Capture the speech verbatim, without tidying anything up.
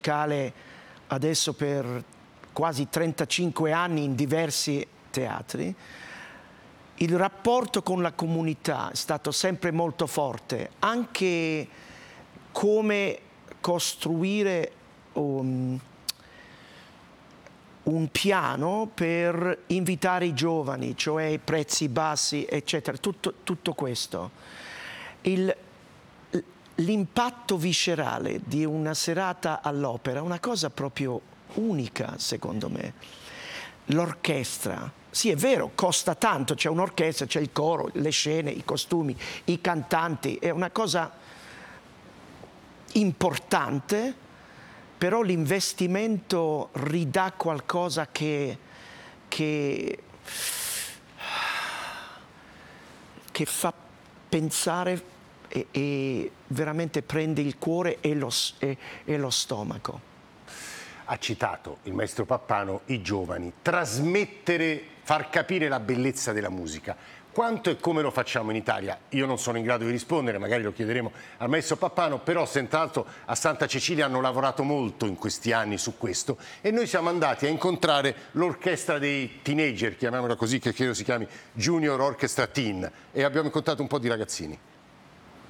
musicale adesso per quasi trentacinque anni in diversi teatri. Il rapporto con la comunità è stato sempre molto forte, anche come costruire um, un piano per invitare i giovani, cioè prezzi bassi, eccetera, tutto, tutto questo. L'impatto viscerale di una serata all'opera è una cosa proprio unica, secondo me. L'orchestra, sì è vero, costa tanto, c'è un'orchestra, c'è il coro, le scene, i costumi, i cantanti, è una cosa importante, però l'investimento ridà qualcosa che, che, che fa pensare e, e veramente prende il cuore e lo, e, e lo stomaco. Ha citato il maestro Pappano i giovani, trasmettere, far capire la bellezza della musica. Quanto e come lo facciamo in Italia? Io non sono in grado di rispondere, magari lo chiederemo al maestro Pappano, però senz'altro a Santa Cecilia hanno lavorato molto in questi anni su questo e noi siamo andati a incontrare l'orchestra dei teenager, chiamiamola così, che credo si chiami Junior Orchestra Teen, e abbiamo incontrato un po' di ragazzini.